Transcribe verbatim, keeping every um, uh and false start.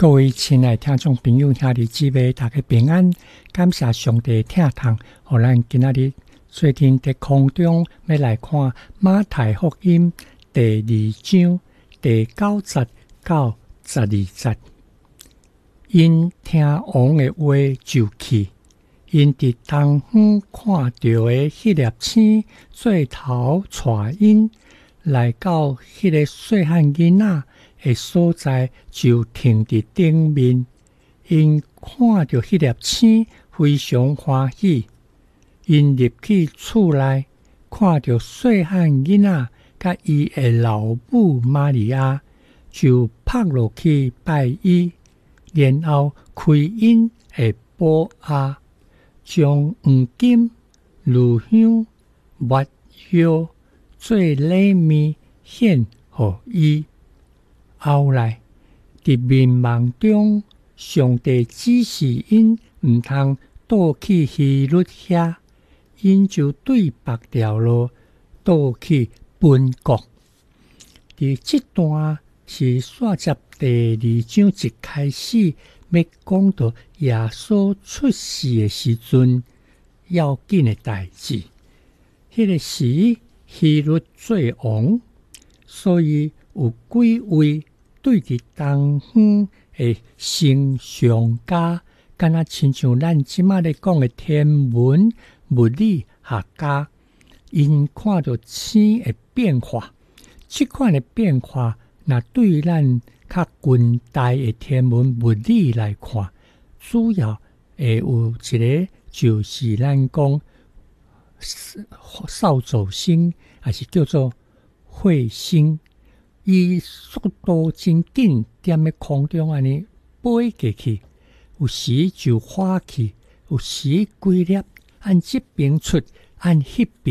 各位亲爱听众朋友、兄弟姊妹，大家平安！感谢上帝疼痛，互咱今仔日做天在空中要来看马太福音第二章第九节到十二节。因听王的话就去，因伫东方看到的迄粒星，做头带因来到迄个细汉囡仔的所在，就停伫顶面。因看到迄粒星，非常欢喜。因入去厝内，看到细汉囡仔甲伊的老母玛利亚，就拍落去拜伊，然后开因的宝盒，将黄金、乳香、没药做礼物献予伊。后来伫眠梦中，上帝指示因毋通倒去希律遐，因就对别条路倒去本国。伫这段是续接第二章一开始，要讲到耶稣出世的时阵要紧的代志。迄个时希律做王，所以有几位对伫东方的星象家，敢若亲像咱即马咧讲的天文、物理学家，因看到星的变化，即款的变化，若对咱较近代的天文物理来看，主要会有一个就是咱讲扫帚星，还是叫做彗星。伊速度真紧，踮咧空中安尼飞过去，有时就花去，有时规粒按这边出，按迄边。